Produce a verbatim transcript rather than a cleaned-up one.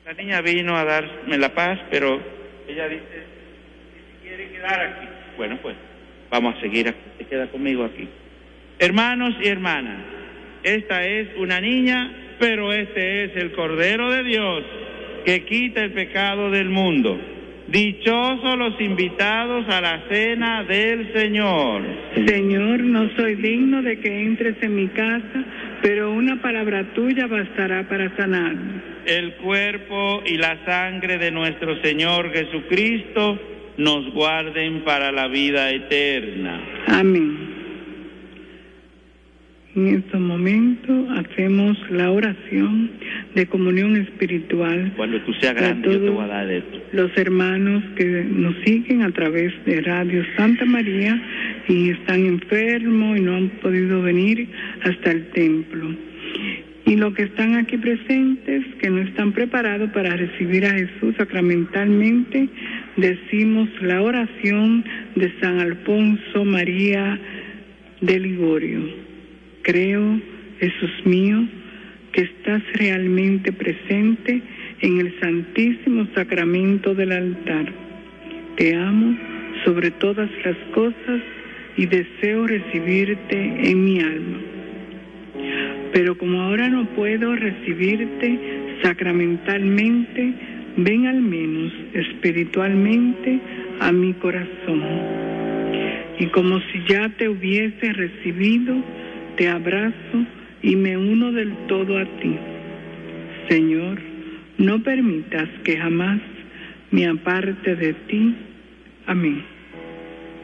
La niña vino a darme la paz, pero ella dice que si quiere quedar aquí. Bueno, pues vamos a seguir aquí. Se queda conmigo aquí. Hermanos y hermanas, esta es una niña, pero este es el Cordero de Dios que quita el pecado del mundo. Dichosos los invitados a la cena del Señor. Señor, no soy digno de que entres en mi casa, pero una palabra tuya bastará para sanarme. El cuerpo y la sangre de nuestro Señor Jesucristo nos guarden para la vida eterna. Amén. En estos momentos hacemos la oración de comunión espiritual. Cuando tú seas grande, yo te voy a dar esto. Los hermanos que nos siguen a través de Radio Santa María y están enfermos y no han podido venir hasta el templo. Y los que están aquí presentes, que no están preparados para recibir a Jesús sacramentalmente, decimos la oración de San Alfonso María de Ligorio. Creo, Jesús mío, que estás realmente presente en el Santísimo Sacramento del altar. Te amo sobre todas las cosas y deseo recibirte en mi alma. Pero como ahora no puedo recibirte sacramentalmente, ven al menos espiritualmente a mi corazón. Y como si ya te hubiese recibido, te abrazo y me uno del todo a ti. Señor, no permitas que jamás me aparte de ti. Amén.